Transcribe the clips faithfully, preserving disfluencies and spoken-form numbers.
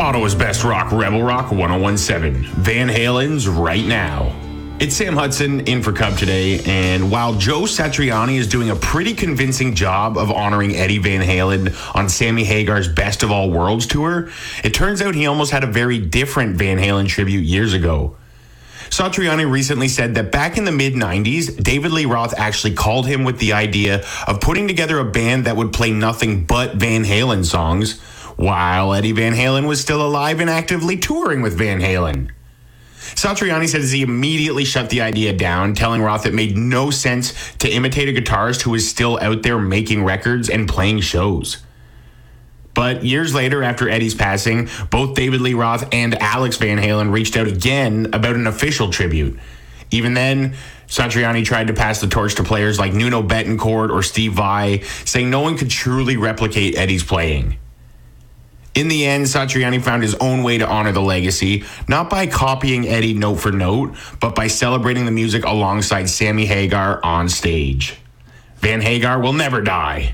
Ottawa's best rock, Rebel Rock one oh one point seven. Van Halen's Right Now. It's Sam Hudson in for Cub today, and while Joe Satriani is doing a pretty convincing job of honoring Eddie Van Halen on Sammy Hagar's Best of All Worlds tour, it turns out he almost had a very different Van Halen tribute years ago. Satriani recently said that back in the mid nineties, David Lee Roth actually called him with the idea of putting together a band that would play nothing but Van Halen songs, while Eddie Van Halen was still alive and actively touring with Van Halen. Satriani says he immediately shut the idea down, telling Roth it made no sense to imitate a guitarist who was still out there making records and playing shows. But years later, after Eddie's passing, both David Lee Roth and Alex Van Halen reached out again about an official tribute. Even then, Satriani tried to pass the torch to players like Nuno Bettencourt or Steve Vai, saying no one could truly replicate Eddie's playing. In the end, Satriani found his own way to honor the legacy, not by copying Eddie note for note, but by celebrating the music alongside Sammy Hagar on stage. Van Hagar will never die.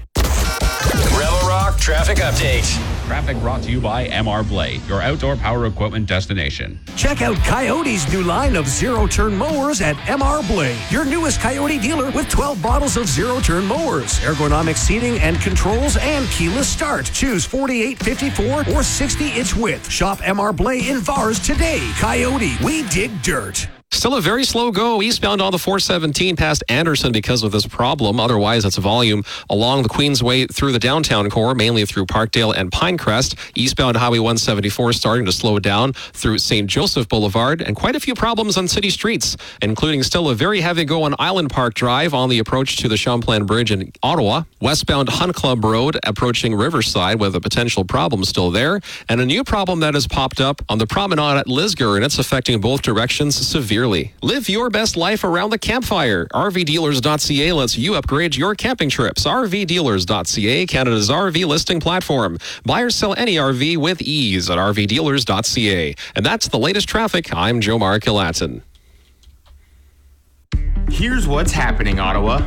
Rebel Rock Traffic Update. Traffic brought to you by M R Blade, your outdoor power equipment destination. Check out Coyote's new line of zero-turn mowers at M R Blade, your newest Coyote dealer with twelve bottles of zero-turn mowers, ergonomic seating and controls, and keyless start. Choose forty-eight, fifty-four, or sixty-inch width. Shop M R Blade in Vars today. Coyote, we dig dirt. Still a very slow go eastbound on the four seventeen past Anderson because of this problem. Otherwise, it's a volume along the Queensway through the downtown core, mainly through Parkdale and Pinecrest. Eastbound Highway one seventy-four starting to slow down through Saint Joseph Boulevard, and quite a few problems on city streets, including still a very heavy go on Island Park Drive on the approach to the Champlain Bridge in Ottawa. Westbound Hunt Club Road approaching Riverside with a potential problem still there. And a new problem that has popped up on the promenade at Lisgar, and it's affecting both directions severely. Live your best life around the campfire. R V dealers dot C A lets you upgrade your camping trips. R V dealers dot C A, Canada's R V listing platform. Buy or sell any R V with ease at R V dealers dot C A. And that's the latest traffic. I'm Joe Mark-Ilaton. Here's what's happening, Ottawa.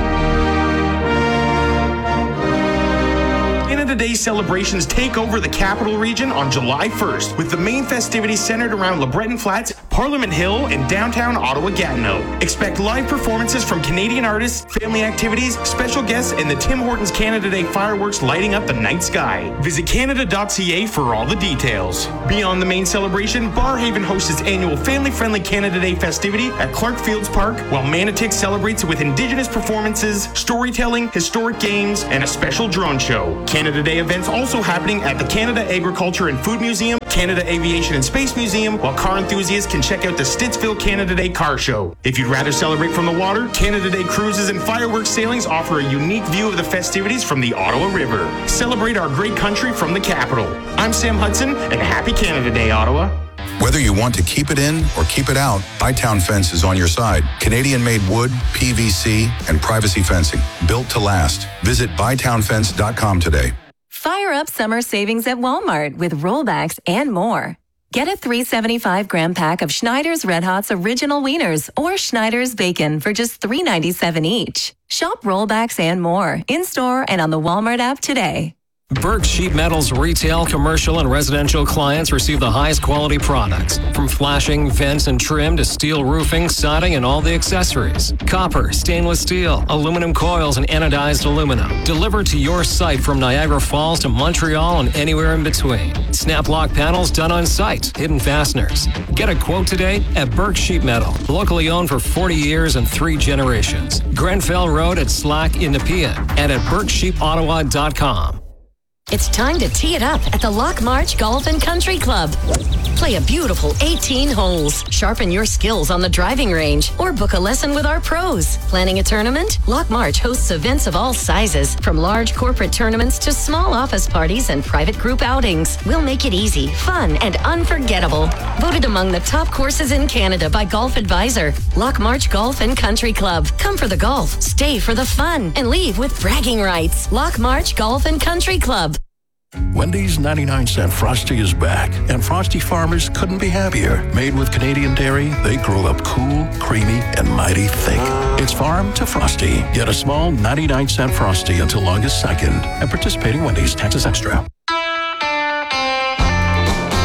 Canada Day celebrations take over the Capital Region on July first, with the main festivities centered around LeBreton Flats, Parliament Hill, and downtown Ottawa-Gatineau. Expect live performances from Canadian artists, family activities, special guests, and the Tim Hortons Canada Day fireworks lighting up the night sky. Visit Canada dot C A for all the details. Beyond the main celebration, Barhaven hosts its annual family-friendly Canada Day festivity at Clark Fields Park, while Manotick celebrates with Indigenous performances, storytelling, historic games, and a special drone show. Canada Day events also happening at the Canada Agriculture and Food Museum, Canada Aviation and Space Museum, while car enthusiasts can check out the Stittsville Canada Day Car Show. If you'd rather celebrate from the water, Canada Day cruises and fireworks sailings offer a unique view of the festivities from the Ottawa River. Celebrate our great country from the capital. I'm Sam Hudson, and happy Canada Day, Ottawa. Whether you want to keep it in or keep it out, Bytown Fence is on your side. Canadian-made wood, P V C, and privacy fencing, built to last. Visit bytown fence dot com today. Fire up summer savings at Walmart with rollbacks and more. Get a three seventy-five gram pack of Schneider's Red Hot's Original Wieners or Schneider's Bacon for just three ninety-seven each. Shop rollbacks and more in-store and on the Walmart app today. Burke Sheet Metal's retail, commercial, and residential clients receive the highest quality products. From flashing, vents, and trim to steel roofing, siding, and all the accessories. Copper, stainless steel, aluminum coils, and anodized aluminum. Delivered to your site from Niagara Falls to Montreal and anywhere in between. Snap lock panels done on site. Hidden fasteners. Get a quote today at Burke Sheet Metal. Locally owned for forty years and three generations. Grenfell Road at Slack in Nepean and at burke sheep ottawa dot com. It's time to tee it up at the Lock March Golf and Country Club. Play a beautiful eighteen holes, sharpen your skills on the driving range, or book a lesson with our pros. Planning a tournament? Lock March hosts events of all sizes, from large corporate tournaments to small office parties and private group outings. We'll make it easy, fun, and unforgettable. Voted among the top courses in Canada by Golf Advisor. Lock March Golf and Country Club. Come for the golf, stay for the fun, and leave with bragging rights. Lock March Golf and Country Club. Wendy's ninety-nine cent Frosty is back, and Frosty farmers couldn't be happier. Made with Canadian dairy, they grow up cool, creamy, and mighty thick. It's farm to Frosty. Get a small ninety-nine cent Frosty until August second at participating Wendy's. Taxes extra.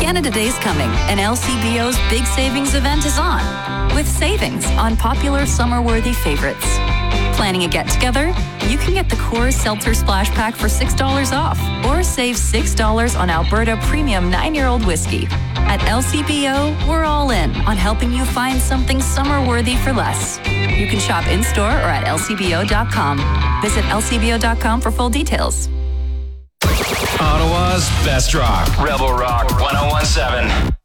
Canada Day's coming, and L C B O's big savings event is on, with savings on popular summer-worthy favorites. Planning a get-together? You can get the Coors Seltzer Splash Pack for six dollars off, or save six dollars on Alberta Premium nine-year-old whiskey. At L C B O, we're all in on helping you find something summer-worthy for less. You can shop in-store or at L C B O dot com. Visit L C B O dot com for full details. Ottawa's best rock. Rebel Rock ten seventeen.